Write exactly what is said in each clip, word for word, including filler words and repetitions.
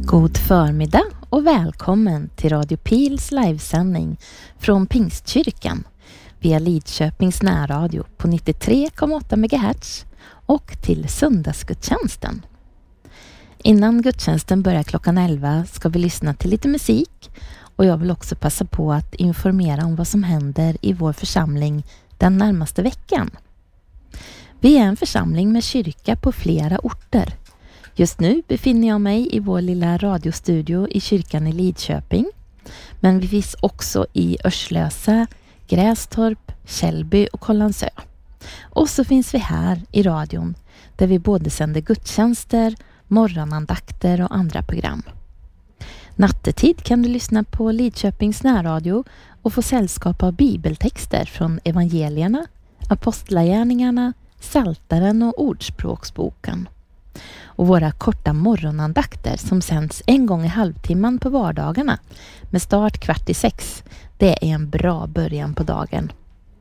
God förmiddag och välkommen till Radio Pils livesändning från Pingstkyrkan via Lidköpings närradio på nittiotre komma åtta megahertz och till söndagsgudstjänsten. Innan gudstjänsten börjar klockan elva ska vi lyssna till lite musik och jag vill också passa på att informera om vad som händer i vår församling den närmaste veckan. Vi är en församling med kyrka på flera orter. Just nu befinner jag mig i vår lilla radiostudio i kyrkan i Lidköping. Men vi finns också i Örslösa, Grästorp, Källby och Kållandsö. Och så finns vi här i radion där vi både sänder gudstjänster, morgonandakter och andra program. Nattetid kan du lyssna på Lidköpings närradio och få sällskap av bibeltexter från evangelierna, apostlagärningarna, Psaltaren och ordspråksboken. Och våra korta morgonandakter som sänds en gång i halvtimman på vardagarna med start kvart i sex, det är en bra början på dagen.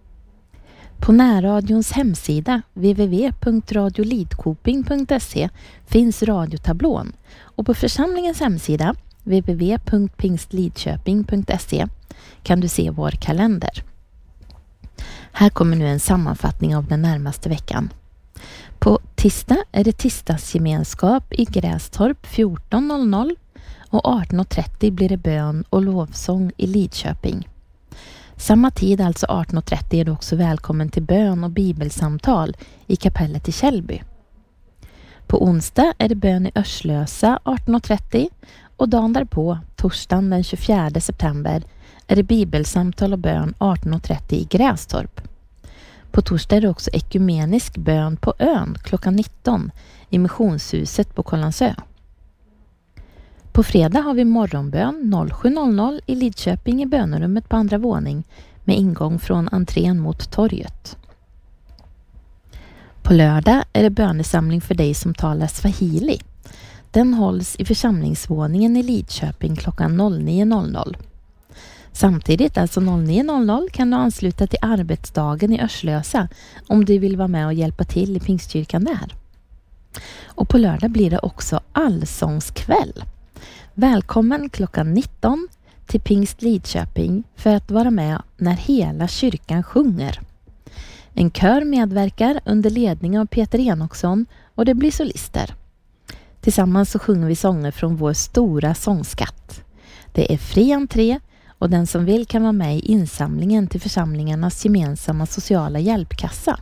På närradions hemsida w w w punkt radio lidkoping punkt se finns radiotablån och på församlingens hemsida w w w punkt pingstlidköping punkt se kan du se vår kalender. Här kommer nu en sammanfattning av den närmaste veckan. På tisdag är det tisdagsgemenskap i Grästorp fjorton noll noll och arton trettio blir det bön och lovsång i Lidköping. Samma tid, alltså arton trettio, är du också välkommen till bön och bibelsamtal i kapellet i Källby. På onsdag är det bön i Örslösa arton trettio och dagen därpå, torsdagen den tjugofjärde september, är det bibelsamtal och bön arton trettio i Grästorp. På torsdag är det också ekumenisk bön på ön klockan nitton i missionshuset på Kållandsö. På fredag har vi morgonbön sju noll noll i Lidköping i bönerummet på andra våning med ingång från entrén mot torget. På lördag är det bönesamling för dig som talar swahili. Den hålls i församlingsvåningen i Lidköping klockan nio noll noll. Samtidigt, alltså nio noll noll, kan du ansluta till arbetsdagen i Örslösa om du vill vara med och hjälpa till i Pingstkyrkan där. Och på lördag blir det också allsångskväll. Välkommen klockan nitton till Pingst Lidköping för att vara med när hela kyrkan sjunger. En kör medverkar under ledning av Peter Enoksson och det blir solister. Tillsammans så sjunger vi sånger från vår stora sångskatt. Det är fri entré och den som vill kan vara med i insamlingen till församlingarnas gemensamma sociala hjälpkassa.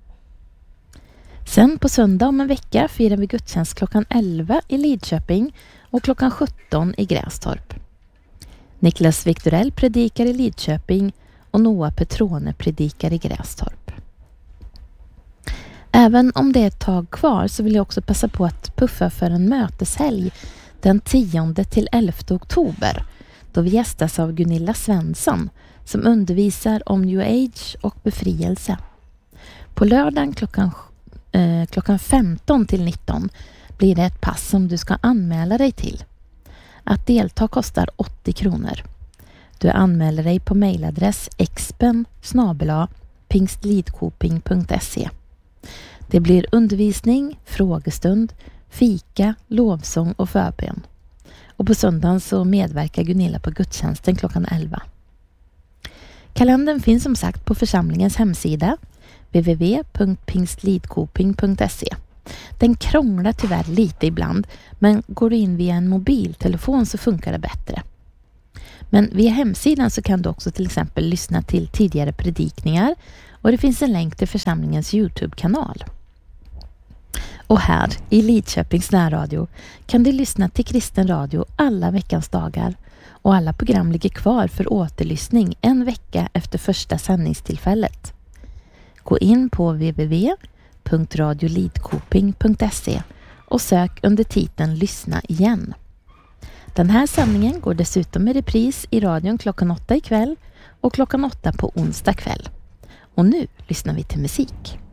Sen på söndag om en vecka firar vi gudstjänst klockan elva i Lidköping och klockan sjutton i Grästorp. Niklas Viktorell predikar i Lidköping och Noah Petrone predikar i Grästorp. Även om det är ett tag kvar så vill jag också passa på att puffa för en möteshelg den tionde till elfte oktober då vi gästas av Gunilla Svensson som undervisar om New Age och befrielse. På lördagen klockan, eh, klockan femton till nitton blir det ett pass som du ska anmäla dig till. Att delta kostar åttio kronor. Du anmäler dig på mejladress expen snabel-a pingstlidkoping punkt se. Det blir undervisning, frågestund, fika, lovsång och förbön. Och på söndagen så medverkar Gunilla på gudstjänsten klockan elva. Kalendern finns som sagt på församlingens hemsida w w w punkt pingstlidkoping punkt se. Den krånglar tyvärr lite ibland, men går du in via en mobiltelefon så funkar det bättre. Men via hemsidan så kan du också till exempel lyssna till tidigare predikningar och det finns en länk till församlingens YouTube-kanal. Och här i Lidköpings närradio kan du lyssna till kristen radio alla veckans dagar och alla program ligger kvar för återlyssning en vecka efter första sändningstillfället. Gå in på w w w punkt radio lidkoping punkt se och sök under titeln Lyssna igen. Den här sändningen går dessutom i repris i radion klockan åtta ikväll och klockan åtta på onsdag kväll. Och nu lyssnar vi till musik.